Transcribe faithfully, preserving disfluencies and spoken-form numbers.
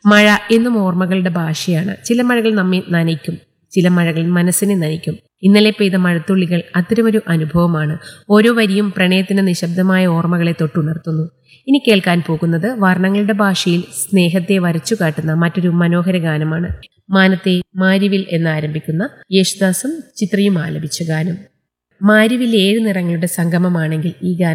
മഴ എന്നും ഓർമ്മകളുടെ ഭാഷയാണ്. ചില മഴകൾ നമ്മെ നനയ്ക്കും, ചില മഴകൾ മനസ്സിനെ നനയ്ക്കും. ഇന്നലെ പെയ്ത മഴത്തുള്ളികൾ അത്തരമൊരു അനുഭവമാണ്. ഓരോ വരിയും പ്രണയത്തിന്റെ നിശബ്ദമായ ഓർമ്മകളെ തൊട്ടുണർത്തുന്നു. ഇനി കേൾക്കാൻ പോകുന്നത് വർണ്ണങ്ങളുടെ ഭാഷയിൽ സ്നേഹത്തെ വരച്ചു കാട്ടുന്ന മറ്റൊരു മനോഹര ഗാനമാണ്. മാനത്തെ മാരിവിൽ എന്നാരംഭിക്കുന്ന യേശുദാസും ചിത്രയും ആലപിച്ച ഗാനം. മാരിവിൽ ഏഴ് നിറങ്ങളുടെ സംഗമമാണെങ്കിൽ ഈ ഗാനം